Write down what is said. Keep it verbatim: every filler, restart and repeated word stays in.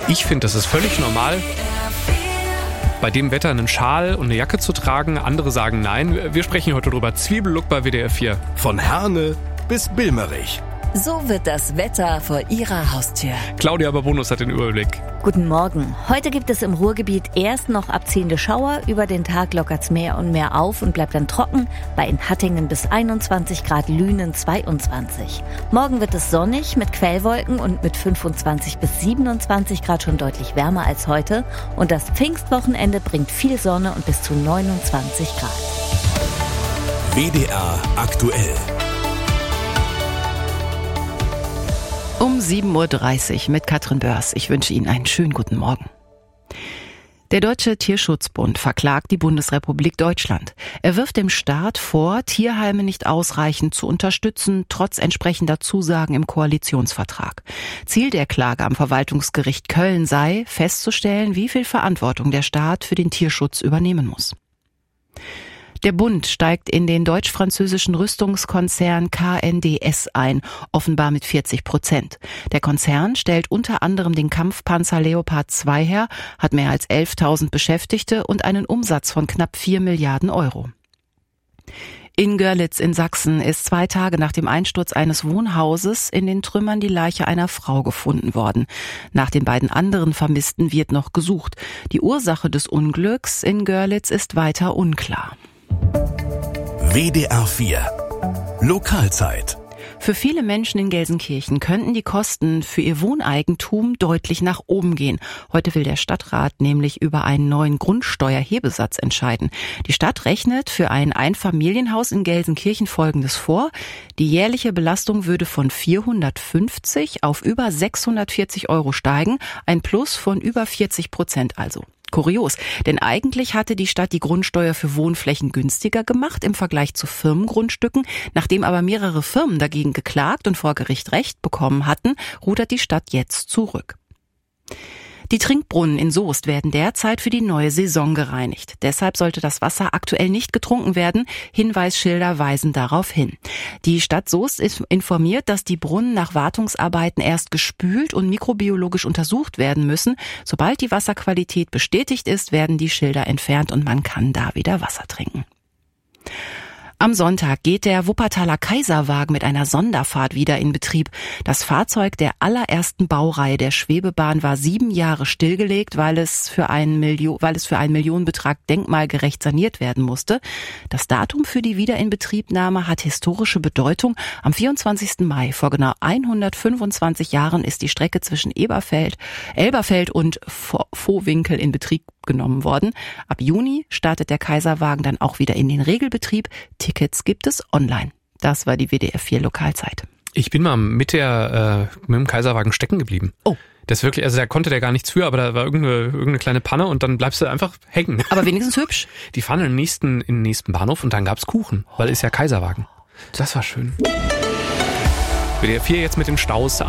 Ich finde, das ist völlig normal, bei dem Wetter einen Schal und eine Jacke zu tragen. Andere sagen nein. Wir sprechen heute drüber. Zwiebellook bei W D R vier. Von Herne bis Bilmerich. So wird das Wetter vor Ihrer Haustür. Claudia Babonus hat den Überblick. Guten Morgen. Heute gibt es im Ruhrgebiet erst noch abziehende Schauer. Über den Tag lockert's mehr und mehr auf und bleibt dann trocken. Bei in Hattingen bis einundzwanzig Grad, Lünen zweiundzwanzig. Morgen wird es sonnig mit Quellwolken und mit fünfundzwanzig bis siebenundzwanzig Grad schon deutlich wärmer als heute. Und das Pfingstwochenende bringt viel Sonne und bis zu neunundzwanzig Grad. W D R aktuell. Um sieben Uhr dreißig mit Katrin Börs. Ich wünsche Ihnen einen schönen guten Morgen. Der Deutsche Tierschutzbund verklagt die Bundesrepublik Deutschland. Er wirft dem Staat vor, Tierheime nicht ausreichend zu unterstützen, trotz entsprechender Zusagen im Koalitionsvertrag. Ziel der Klage am Verwaltungsgericht Köln sei, festzustellen, wie viel Verantwortung der Staat für den Tierschutz übernehmen muss. Der Bund steigt in den deutsch-französischen Rüstungskonzern K N D S ein, offenbar mit vierzig Prozent. Der Konzern stellt unter anderem den Kampfpanzer Leopard zwei her, hat mehr als elftausend Beschäftigte und einen Umsatz von knapp vier Milliarden Euro. In Görlitz in Sachsen ist zwei Tage nach dem Einsturz eines Wohnhauses in den Trümmern die Leiche einer Frau gefunden worden. Nach den beiden anderen Vermissten wird noch gesucht. Die Ursache des Unglücks in Görlitz ist weiter unklar. W D R vier Lokalzeit. Für viele Menschen in Gelsenkirchen könnten die Kosten für ihr Wohneigentum deutlich nach oben gehen. Heute will der Stadtrat nämlich über einen neuen Grundsteuerhebesatz entscheiden. Die Stadt rechnet für ein Einfamilienhaus in Gelsenkirchen Folgendes vor. Die jährliche Belastung würde von vierhundertfünfzig auf über sechshundertvierzig Euro steigen, ein Plus von über vierzig Prozent also. Kurios, denn eigentlich hatte die Stadt die Grundsteuer für Wohnflächen günstiger gemacht im Vergleich zu Firmengrundstücken. Nachdem aber mehrere Firmen dagegen geklagt und vor Gericht Recht bekommen hatten, rudert die Stadt jetzt zurück. Die Trinkbrunnen in Soest werden derzeit für die neue Saison gereinigt. Deshalb sollte das Wasser aktuell nicht getrunken werden. Hinweisschilder weisen darauf hin. Die Stadt Soest ist informiert, dass die Brunnen nach Wartungsarbeiten erst gespült und mikrobiologisch untersucht werden müssen. Sobald die Wasserqualität bestätigt ist, werden die Schilder entfernt und man kann da wieder Wasser trinken. Am Sonntag geht der Wuppertaler Kaiserwagen mit einer Sonderfahrt wieder in Betrieb. Das Fahrzeug der allerersten Baureihe der Schwebebahn war sieben Jahre stillgelegt, weil es für einen Million, weil es für einen Millionenbetrag denkmalgerecht saniert werden musste. Das Datum für die Wiederinbetriebnahme hat historische Bedeutung. Am vierundzwanzigsten Mai vor genau hundertfünfundzwanzig Jahren ist die Strecke zwischen Eberfeld, Elberfeld und Vohwinkel in Betrieb genommen worden. Ab Juni startet der Kaiserwagen dann auch wieder in den Regelbetrieb. Tickets gibt es online. Das war die W D R vier Lokalzeit. Ich bin mal mit der äh, mit dem Kaiserwagen stecken geblieben. Oh. Das wirklich, also da konnte der gar nichts für, aber da war irgendeine, irgendeine kleine Panne und dann bleibst du einfach hängen. Aber wenigstens hübsch. Die fahren in den nächsten, in den nächsten Bahnhof und dann gab's Kuchen, weil ist ja Kaiserwagen. Das war schön. W D R vier jetzt mit den Staus.